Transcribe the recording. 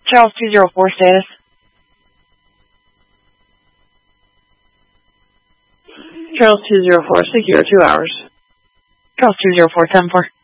Charles 204 status. Charles 204, secure 2 hours. Charles 204, 10-4.